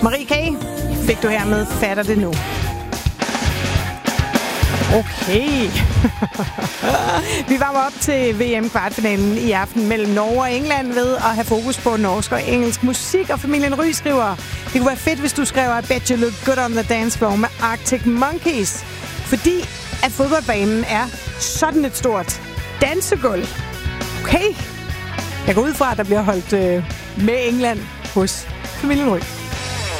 Marie K. fik du her med Fatter det nu. Okay. Vi varmer op til VM-kvartfinalen i aften mellem Norge og England ved at have fokus på norsk og engelsk musik, og familien Ry skriver, det kunne være fedt, hvis du skrev I bet you look good on the dance floor med Arctic Monkeys, fordi at fodboldbanen er sådan et stort dansegulv. Okay. Jeg går ud fra, at der bliver holdt med England hos familien Ry.